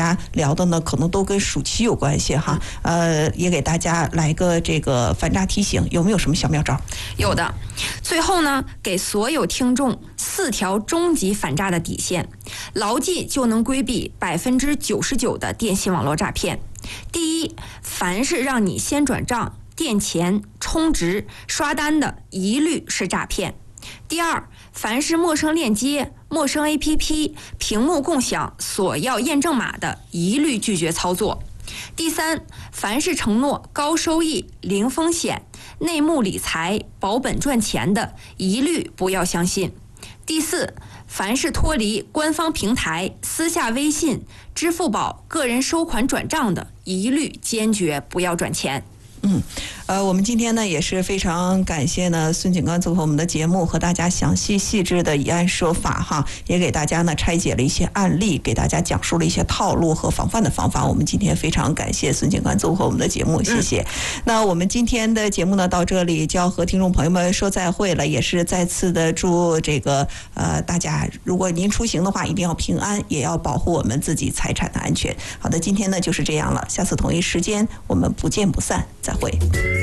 家聊的呢，可能都跟暑期有关系哈。也给大家来个这个反诈提醒，有没有什么小妙招？ 有的。最后呢，给所有听众4条终极反诈的底线，牢记就能规避99%的电信网络诈骗。第一，凡是让你先转账、垫钱、充值、刷单的，一律是诈骗。第二，凡是陌生链接、陌生 APP、屏幕共享索要验证码的，一律拒绝操作。第三，凡是承诺高收益、零风险、内幕理财、保本赚钱的，一律不要相信。第四，凡是脱离官方平台、私下微信、支付宝个人收款转账的，一律坚决不要转钱。 我们今天呢也是非常感谢呢孙警官做客我们的节目，和大家详细细致的以案说法哈，也给大家呢拆解了一些案例，给大家讲述了一些套路和防范的方法。我们今天非常感谢孙警官做客我们的节目，谢谢。那我们今天的节目呢到这里就要和听众朋友们说再会了，也是再次的祝这个大家，如果您出行的话一定要平安，也要保护我们自己财产的安全。好的，今天呢就是这样了，下次同一时间我们不见不散，再会。